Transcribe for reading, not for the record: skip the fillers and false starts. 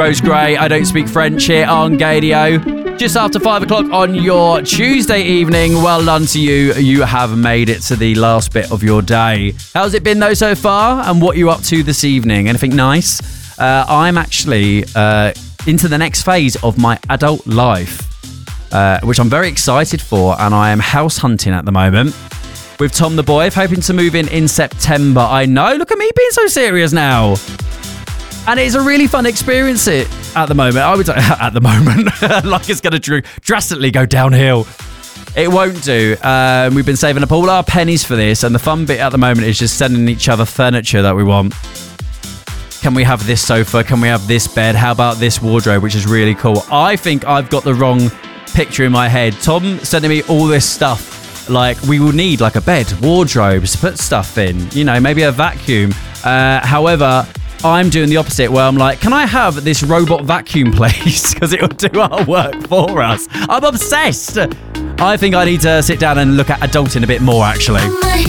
Rose Gray, I Don't Speak French here on Gadio. Just after 5 o'clock on your Tuesday evening. Well done to you. You have made it to the last bit of your day. How's it been though so far? And what are you up to this evening? Anything nice? I'm actually into the next phase of my adult life, which I'm very excited for. And I am house hunting at the moment with Tom the Boy, hoping to move in September. I know, look at me being so serious now. And it's a really fun experience at the moment. I would say at the moment, like it's going to drastically go downhill. It won't do. We've been saving up all our pennies for this. And the fun bit at the moment is just sending each other furniture that we want. Can we have this sofa? Can we have this bed? How about this wardrobe, which is really cool? I think I've got the wrong picture in my head. Tom sending me all this stuff. Like, we will need like a bed, wardrobes, put stuff in, you know, maybe a vacuum. However, I'm doing the opposite where I'm like, can I have this robot vacuum, please? Because it will do our work for us. I'm obsessed. I think I need to sit down and look at adulting a bit more, actually.